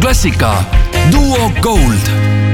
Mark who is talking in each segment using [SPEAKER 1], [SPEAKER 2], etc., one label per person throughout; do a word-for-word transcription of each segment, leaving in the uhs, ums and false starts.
[SPEAKER 1] Klassika. Duo Gold.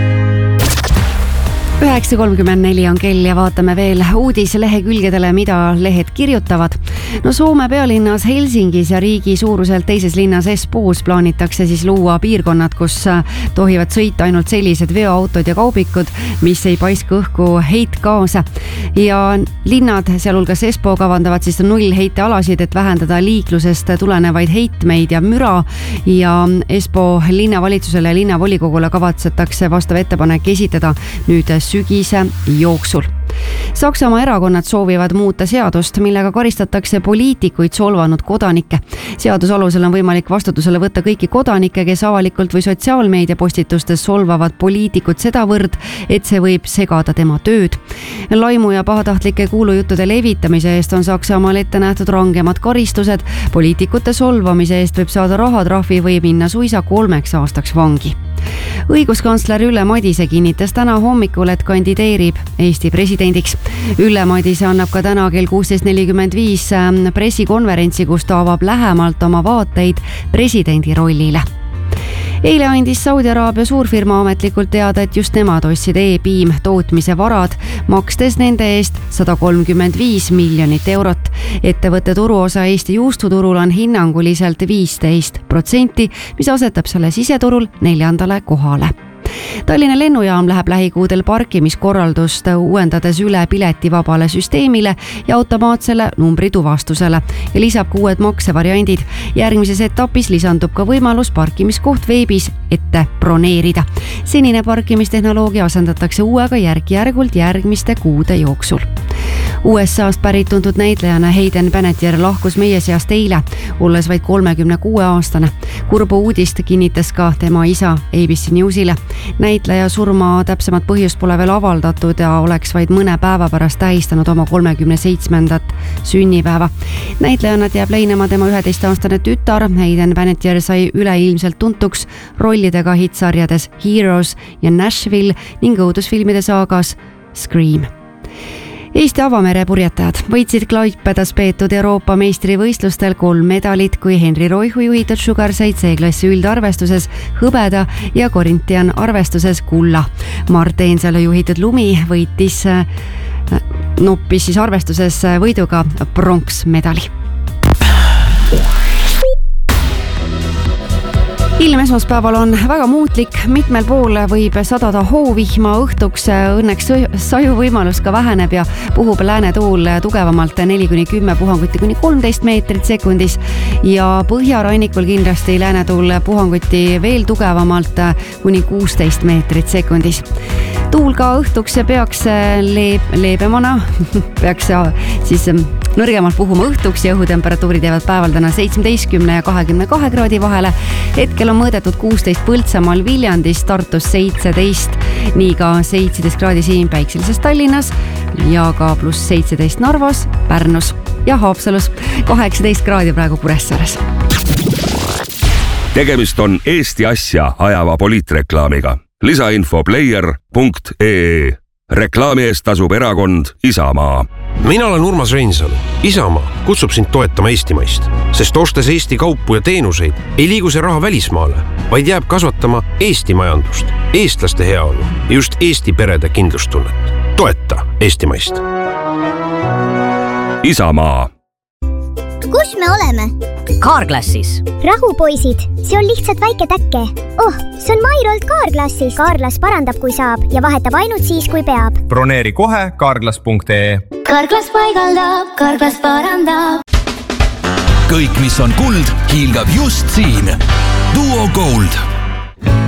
[SPEAKER 2] üheksa kolmkümmend neli on kell ja vaatame veel uudislehekülgedele, mida lehed kirjutavad. No Soome pealinnas Helsingis ja riigi suuruselt teises linnas Espoos plaanitakse siis luua piirkonnad, kus tohivad sõita ainult sellised veoautod ja kaubikud, mis ei paiska õhku heitgaase. Ja linnad, sealhulgas Espoo, kavandavad siis null heitealasid, et vähendada liiklusest tulenevaid heitmeid ja müra. Ja Espoo linnavalitsusele ja linnavolikogule kavatsetakse vastav ettepanek esitada nüüd sügise jooksul. Saksamaa erakonnad soovivad muuta seadust, millega karistatakse poliitikuid solvanud kodanikke. Seadus alusel on võimalik vastutusele võtta kõiki kodanikke, kes avalikult või sotsiaalmeedia postitustes solvavad poliitikut sedavõrd, et see võib segada tema tööd. Laimu ja pahatahtlike kuulujuttude levitamise eest on Saksamaal ette nähtud rangemad karistused. Poliitikute solvamise eest võib saada rahatrahvi või minna suisa kolmeks aastaks vangi. Õiguskantsler Ülle Madise kinnitas täna hommikul, et kandideerib Eesti presidendiks. Ülle Madise annab ka täna kell kuusteist nelikümmend viis pressikonverentsi, kus ta avab lähemalt oma vaateid presidendi rollile. Eile andis Saudi Araabia suurfirma ametlikult teada, et just nemad ostsid E-Beam tootmise varad, makstes nende eest sada kolmkümmend viis miljonit eurot. Ettevõtte turuosa Eesti juustuturul on hinnanguliselt viisteist protsenti, mis asetab selle siseturul neljandale kohale. Tallinna lennujaam läheb lähikuudel parkimiskorraldust uuendades üle piletivabale süsteemile ja automaatsele numbrituvastusele ja lisab ka uued maksevariandid. Järgmises etapis lisandub ka võimalus parkimiskoht veebis ette broneerida. Senine parkimistehnoloogia asendatakse uuega järk-järgult järgmiste kuude jooksul. U S A-st pärit tuntud näitlejana Hayden Panettiere lahkus meie seast eile, olles vaid kolmekümne kuue aastane. Kurbu uudist kinnitas ka tema isa A B C Newsile. Näitleja surma täpsemat põhjust pole veel avaldatud ja oleks vaid mõne päeva pärast tähistanud oma kolmekümne seitsmendat sünnipäeva. Näitlejana jääb leinema tema üheteistaastane tütar. Hayden Panettiere sai üleilmselt tuntuks rollidega hitsarjades Heroes ja Nashville ning õudusfilmide saagas Scream. Eesti avamere purjetajad võitsid Klaipedas peetud Euroopa meistrivõistlustel kolm medalit, kui Henri Roihu juhitud Sugar said C-klassi üldarvestuses hõbeda ja Corinthian arvestuses kulla. Mart Eensalu juhitud Lumi võitis noppis siis arvestuses võiduga pronksmedali. Ilm esmaspäeval on väga muutlik, mitmel pool võib sadada hoovihma, õhtuks õnneks saju võimalus ka väheneb ja puhub läänetuul tugevamalt neli kuni kümme puhanguti kuni kolmteist meetrit sekundis ja põhjarannikul kindlasti läänetuul puhanguti veel tugevamalt kuni kuusteist meetrit sekundis. Tuul ka õhtuks peaks leeb, leebemana, peaks siis nõrgemalt puhuma õhtuks ja õhutemperatuurid jäävad päeval täna seitsmeteistkümne ja kahekümne kahe kraadi vahele. Hetkel on mõõdetud kuusteist Põltsamaal, Viljandis, Tartus seitseteist, nii ka seitseteist kraadi siin päikselises Tallinnas ja ka pluss seitseteist Narvas, Pärnus ja Haapsalus, kaheksateist kraadi praegu Kuressaares.
[SPEAKER 3] Tegemist on Eesti asja ajava poliitreklaamiga. Lisainfo player punkt ee. Reklaami eest tasub erakond Isamaa.
[SPEAKER 4] Mina olen Urmas Reinsalu. Isamaa kutsub sind toetama Eestimaist, sest ostes Eesti kaupu ja teenuseid ei liigu see raha välismaale, vaid jääb kasvatama Eesti majandust, eestlaste heaolu ja just Eesti perede kindlustunnet. Toeta Eestimaist.
[SPEAKER 3] Isamaa.
[SPEAKER 5] Kus me oleme?
[SPEAKER 6] Carglassis.
[SPEAKER 5] Rahu, poisid, see on lihtsalt väike täkke. Oh, see on Mairolt Carglassis. Carglass parandab, kui saab ja vahetab ainult siis, kui peab.
[SPEAKER 7] Broneeri kohe carglass punkt ee.
[SPEAKER 5] Carglass paigaldab, Carglass parandab.
[SPEAKER 1] Kõik, mis on kuld, hiilgab just siin. Duo Gold.